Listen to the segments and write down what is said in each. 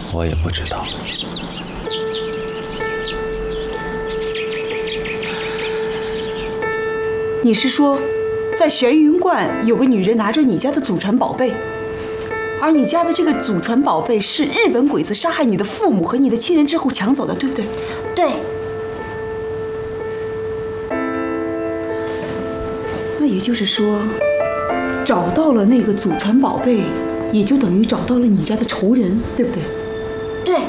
我也不知道。 你是说，在玄云观有个女人拿着你家的祖传宝贝，而你家的这个祖传宝贝是日本鬼子杀害你的父母和你的亲人之后抢走的，对不对？ 对。 那也就是说，找到了那个祖传宝贝，也就等于找到了你家的仇人，对不对？ 对。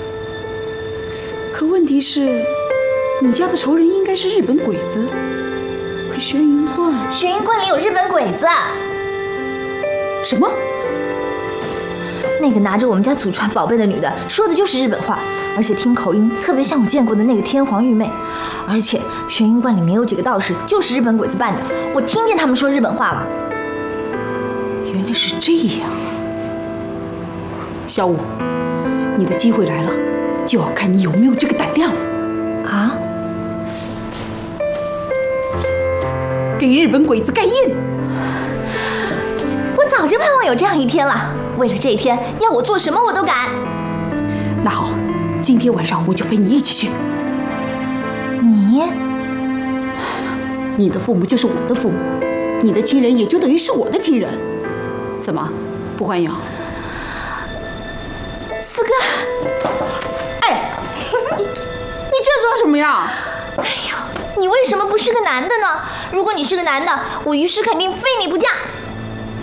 可问题是，你家的仇人应该是日本鬼子。可玄云观里有日本鬼子。 什么？ 那个拿着我们家祖传宝贝的女的说的就是日本话，而且听口音特别像我见过的那个天皇玉妹。而且玄云观里面有几个道士就是日本鬼子扮的，我听见他们说日本话了。 原来是这样。小五，你的机会来了，就要看你有没有这个胆量啊！ 给日本鬼子盖印！ 我早就盼望有这样一天了，为了这一天，要我做什么我都敢。 那好，今天晚上我就陪你一起去。你的父母就是我的父母，你的亲人也就等于是我的亲人。怎么，不欢迎？ 四哥， 哎，你这说什么呀？ 哎呦，你为什么不是个男的呢？如果你是个男的，我于是肯定非你不嫁。